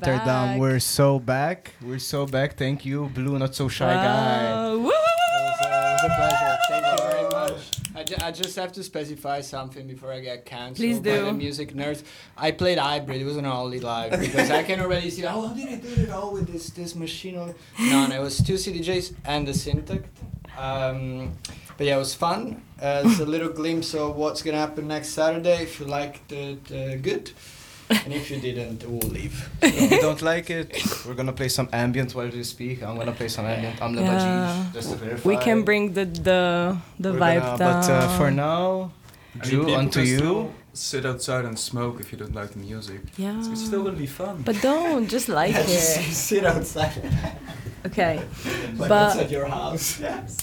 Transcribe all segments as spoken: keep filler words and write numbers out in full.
Rotterdam. back. We're so back. We're so back. Thank you, Blue, not so shy guy. Uh, woo! It was, uh, it was a pleasure. Thank you very much. I, ju- I just have to specify something before I get cancelled Please by do. the music nerds. I played hybrid. It wasn't only live because I can already see. Oh, how did I do it all with this this machine? No, no, it was two C D Js and the Syntect. Um, but yeah, it was fun. Uh, it's a little glimpse of what's gonna happen next Saturday. If you liked it, uh, good. And if you didn't, we'll leave. If you don't like it, we're gonna play some ambient while you speak. I'm gonna play some ambient. I'm the Yeah. Bajij, just to verify. We can bring the the the We're vibe gonna- down. But uh, for now, I mean, Drew, people on to can you. still sit outside and smoke if you don't like the music. yeah. It's, it's still gonna be fun. But don't just like Yeah, just it. sit outside. Okay. Like But- outside your house.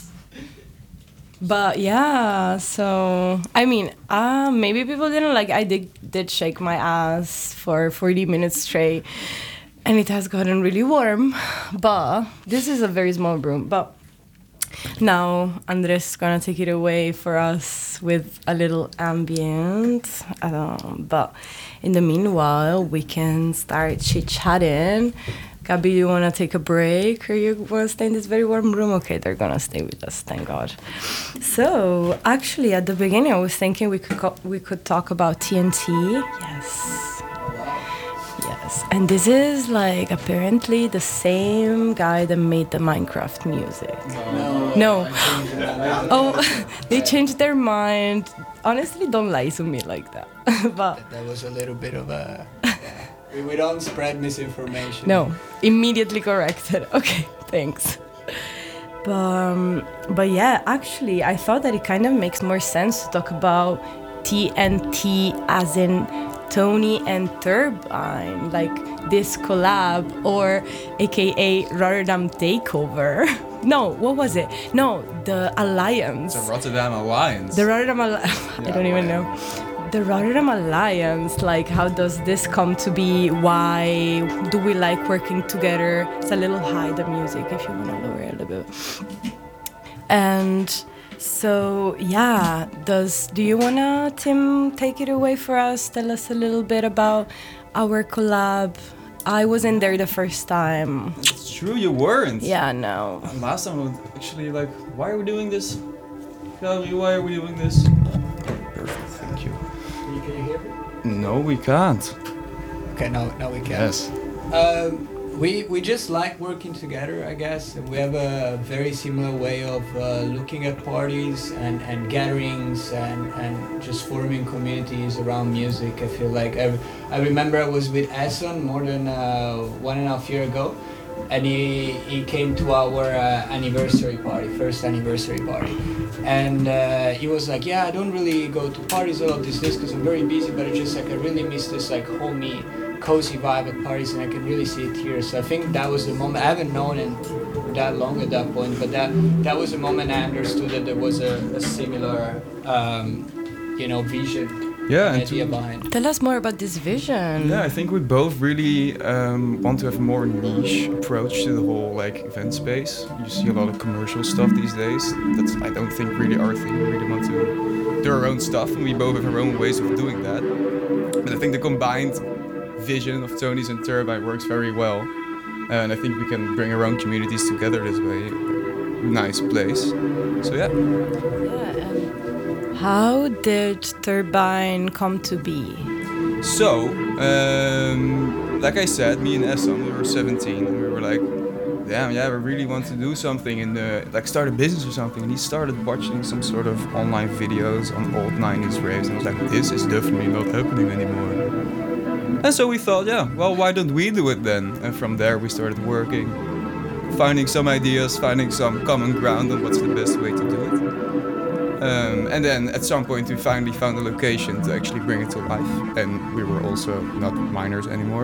But yeah, so I mean, uh, maybe people didn't like. I did did shake my ass for forty minutes straight, and it has gotten really warm. But this is a very small room. But now Andres is gonna take it away for us with a little ambient. Um, but in the meanwhile, we can start chit chatting. Gabi, you want to take a break or you want to stay in this very warm room? Okay, they're going to stay with us, thank God. So, actually, at the beginning, I was thinking we could co- we could talk about T N T. Yes. Yes. And this is, like, apparently the same guy that made the Minecraft music. No. No. I changed it. Oh, they changed their mind. Honestly, don't lie to me like that. But... That was a little bit of a. Yeah. We, we don't spread misinformation. No, immediately corrected. Okay, thanks. But, um, but yeah, actually, I thought that it kind of makes more sense to talk about T N T as in Tony and Turbine, like this collab, or A K A Rotterdam Takeover. No, what was it? No, the Alliance. It's a Rotterdam Alliance. The Rotterdam Alliance. I don't even know. The Rotterdam Alliance, like, how does this come to be? Why do we like working together? It's a little high, the music, if you want to lower it a little bit. And so, yeah, does do you want to, Tim, take it away for us? Tell us a little bit about our collab. I wasn't there the first time. It's true, you weren't. Yeah, no. And last time, I was actually like, why are we doing this? Tell me, why are we doing this? Perfect, thank you. Can you, can you hear me? No, we can't. Okay, now, now we can. Yes. Um, we, we just like working together, I guess. We have a very similar way of uh, looking at parties and, and gatherings and, and just forming communities around music. I feel like I, I remember I was with Eson more than uh, one and a half year ago, and he, he came to our uh, anniversary party, first anniversary party. And uh, he was like, yeah, I don't really go to parties a lot these days because I'm very busy, but I just like I really miss this like homey, cozy vibe at parties, and I can really see it here. So I think that was the moment. I haven't known him for that long at that point, but that that was the moment I understood that there was a, a similar, um, you know, vision, Yeah, and idea to, behind. Tell us more about this vision. yeah, I think we both really um, want to have a more niche approach to the whole like event space. You see a lot of commercial stuff these days. That's I don't think really our thing. We really want to do our own stuff, and we both have our own ways of doing that. But I think the combined vision of Tony's and Turbine works very well, and I think we can bring our own communities together this way. Nice place. So yeah. Yeah, and how did Turbine come to be? So, um, like I said, me and Esam, we were seventeen, and we were like, damn, yeah, we really want to do something and uh, like start a business or something. And he started watching some sort of online videos on old nineties raves, and I was like, this is definitely not happening anymore. And so we thought, yeah, well, why don't we do it then? And from there we started working, finding some ideas, finding some common ground on what's the best way to do it. Um, and then at some point we finally found a location to actually bring it to life. And we were also not minors anymore.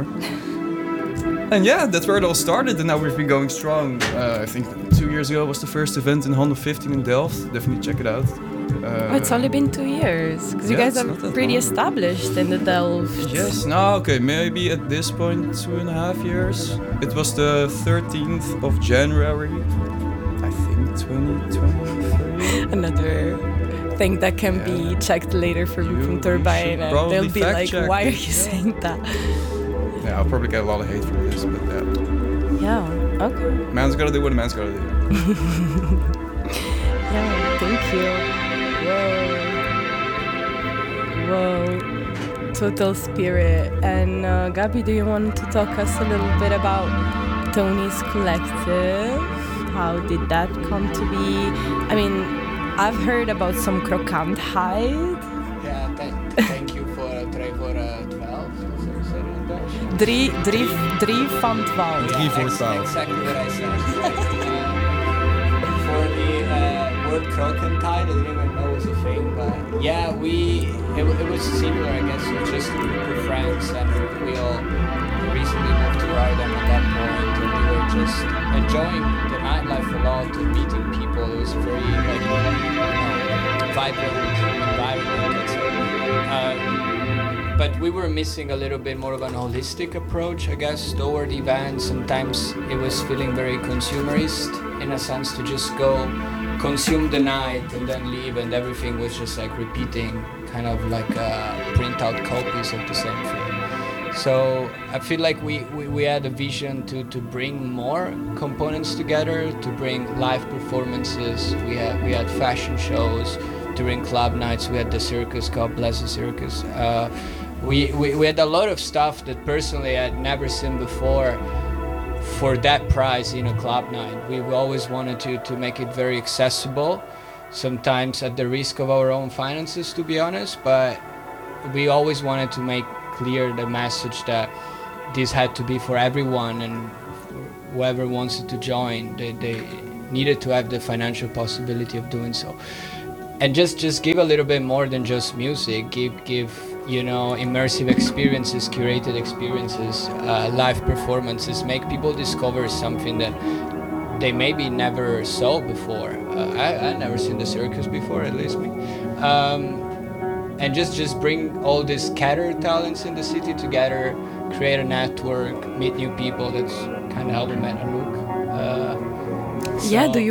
And yeah, that's where it all started, and now we've been going strong. Uh, I think two years ago was the first event in one fifteen in Delft. Definitely check it out. Uh, Oh, it's only been two years because you yeah, guys it's are not that pretty long. established in the Delft. Yes, no, okay, maybe at this point two and a half years. It was the thirteenth of January, I think twenty twenty-three. Another thing that can Yeah. be checked later for You- from you Turbine, should and probably they'll be fact like, check "Why are it, you yeah." saying that?" Yeah, I'll probably get a lot of hate for this, but yeah. Yeah. Okay. Man's gotta do what a man's gotta do. Yeah. Thank you. Whoa. Whoa. Total spirit. And uh, Gabi, do you want to talk us a little bit about Tony's Collective? How did that come to be? I mean, I've heard about some Krokant hide. Yeah, th- thank you for uh, try for uh, twelve. So you said it in Dutch? Drie, drie, drie van twaalf. Drie voor ex- twaalf. Exactly what I said. Like, uh, for the uh, word crocantide, I didn't even know it was a thing, but yeah, we it, w- it was similar, I guess. It was just a group of friends, and we all recently moved to Rotterdam at that point, and we were just enjoying the nightlife a lot and meeting people. It was a very like you know, vibrant environment. And so, uh, but we were missing a little bit more of an holistic approach, I guess, toward events. Sometimes it was feeling very consumerist in a sense, to just go consume the night and then leave, and everything was just like repeating kind of like uh, printout copies of the same thing. So I feel like we, we, we had a vision to, to bring more components together, to bring live performances. We had we had fashion shows during club nights. We had the circus, God bless the circus. Uh, we, we, we had a lot of stuff that personally I had never seen before for that price in a club night. We always wanted to, to make it very accessible, sometimes at the risk of our own finances, to be honest, but we always wanted to make clear the message that this had to be for everyone, and whoever wants to join, they, they needed to have the financial possibility of doing so. And just, just give a little bit more than just music, give, give you know, immersive experiences, curated experiences, uh, live performances, make people discover something that they maybe never saw before. Uh, I, I never seen the circus before, at least me. Um, and just, just bring all these scattered talents in the city together, create a network, meet new people. That's kind of how we met Anouk. Uh, Yeah, so- do you